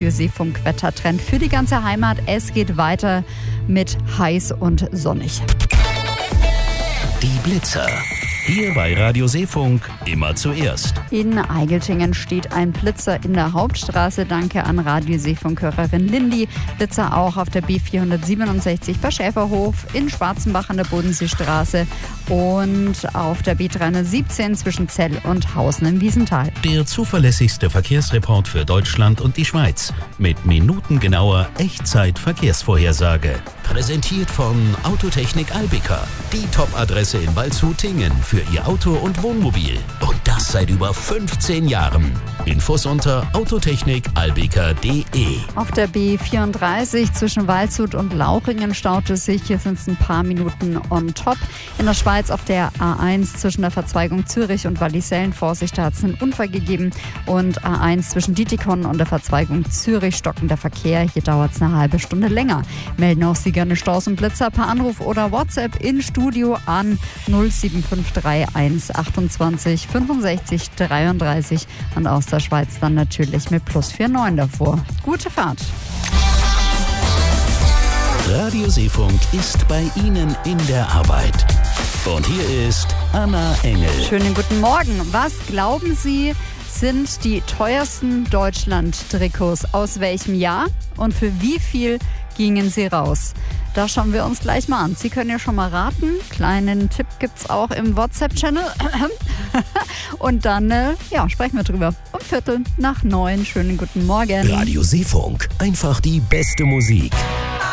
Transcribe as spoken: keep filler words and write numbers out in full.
Radio Seefunk Wettertrend für die ganze Heimat. Es geht weiter mit heiß und sonnig. Die Blitzer. Hier bei Radio Seefunk immer zuerst. In Eigeltingen steht ein Blitzer in der Hauptstraße. Danke an Radio Seefunk-Hörerin Lindy. Blitzer auch auf der B vierhundertsiebenundsechzig bei Schäferhof, in Schwarzenbach an der Bodenseestraße und auf der B dreihundertsiebzehn zwischen Zell und Hausen im Wiesental. Der zuverlässigste Verkehrsreport für Deutschland und die Schweiz mit minutengenauer Echtzeit-Verkehrsvorhersage. Präsentiert von Autotechnik Albica. Die Top-Adresse in Waldshut-Tingen für Ihr Auto und Wohnmobil. Und das seit über fünfzehn Jahren. Infos unter autotechnik albica punkt de. Auf der B vierunddreißig zwischen Waldshut und Lauchringen staut es sich. Hier sind es ein paar Minuten on top. In der Schweiz auf der A eins zwischen der Verzweigung Zürich und Wallisellen. Vorsicht, da hat es einen Unfall gegeben. Und A eins zwischen Dietikon und der Verzweigung Zürich stockender Verkehr. Hier dauert es eine halbe Stunde länger. Melden auch Sie gerne Staus und Blitzer per Anruf oder WhatsApp in Studio an null sieben fünf drei eins achtundzwanzig fünfundsechzig dreiunddreißig und aus der Schweiz dann natürlich mit plus neunundvierzig davor. Gute Fahrt! Radio Seefunk ist bei Ihnen in der Arbeit. Und hier ist Anna Engel. Schönen guten Morgen. Was glauben Sie, sind die teuersten Deutschland-Trikots aus welchem Jahr und für wie viel gingen sie raus? Da schauen wir uns gleich mal an. Sie können ja schon mal raten. Kleinen Tipp gibt's auch im WhatsApp-Channel. Und dann äh, ja, sprechen wir drüber. Um Viertel nach neun. Schönen guten Morgen. Radio Seefunk. Einfach die beste Musik.